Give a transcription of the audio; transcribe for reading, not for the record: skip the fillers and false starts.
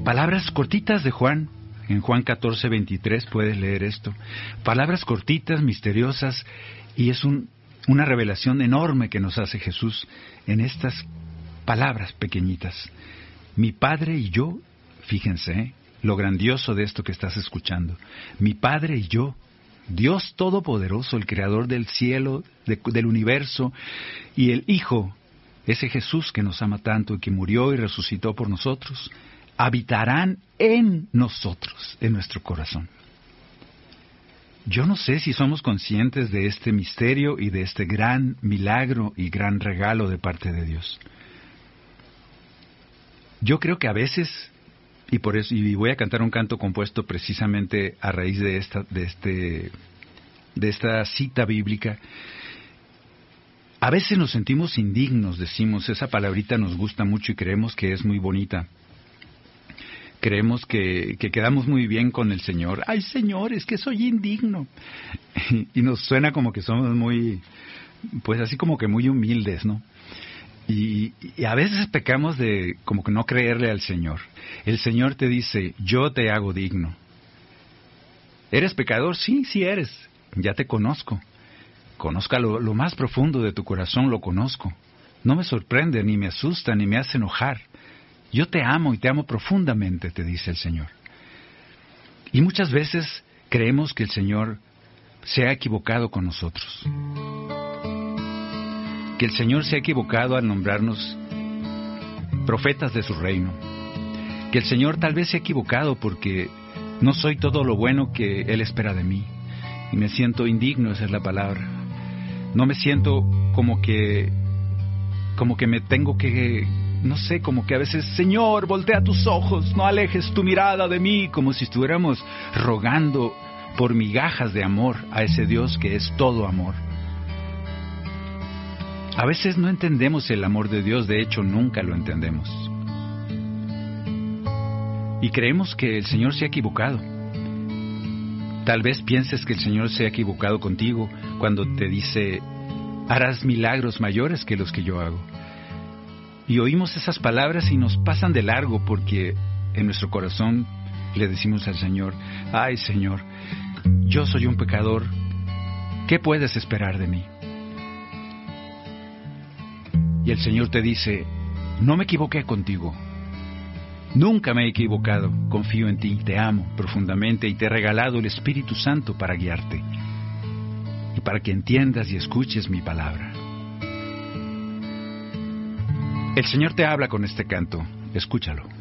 Palabras cortitas de Juan. En Juan 14:23 puedes leer esto. Palabras cortitas, misteriosas, y es una revelación enorme que nos hace Jesús en estas palabras pequeñitas. Mi Padre y yo, fíjense, lo grandioso de esto que estás escuchando. Mi Padre y yo, Dios Todopoderoso, el Creador del cielo, del universo, y el Hijo, ese Jesús que nos ama tanto y que murió y resucitó por nosotros, habitarán en nosotros, en nuestro corazón. Yo no sé si somos conscientes de este misterio y de este gran milagro y gran regalo de parte de Dios. Yo creo que a veces, y por eso, y voy a cantar un canto compuesto precisamente a raíz de esta cita bíblica, a veces nos sentimos indignos, decimos, esa palabrita nos gusta mucho y creemos que es muy bonita. Creemos que quedamos muy bien con el Señor. ¡Ay, Señor, es que soy indigno! Y nos suena como que somos muy, pues así como que muy humildes, ¿no? Y a veces pecamos de como que no creerle al Señor. El Señor te dice, yo te hago digno. ¿Eres pecador? Sí, sí eres. Ya te conozco. Conozca lo más profundo de tu corazón, lo conozco. No me sorprende, ni me asusta, ni me hace enojar. Yo te amo y te amo profundamente, te dice el Señor. Y muchas veces creemos que el Señor se ha equivocado con nosotros. Que el Señor se ha equivocado al nombrarnos profetas de su reino. Que el Señor tal vez se ha equivocado porque no soy todo lo bueno que Él espera de mí. Y me siento indigno, esa es la palabra. No me siento como que me tengo que... No sé, como que a veces, Señor, voltea tus ojos, no alejes tu mirada de mí, como si estuviéramos rogando por migajas de amor a ese Dios que es todo amor. A veces no entendemos el amor de Dios, de hecho nunca lo entendemos. Y creemos que el Señor se ha equivocado. Tal vez pienses que el Señor se ha equivocado contigo cuando te dice, harás milagros mayores que los que yo hago. Y oímos esas palabras y nos pasan de largo porque en nuestro corazón le decimos al Señor, ay Señor, yo soy un pecador, ¿qué puedes esperar de mí? Y el Señor te dice, no me equivoqué contigo, nunca me he equivocado, confío en ti, te amo profundamente y te he regalado el Espíritu Santo para guiarte y para que entiendas y escuches mi palabra. El Señor te habla con este canto, escúchalo.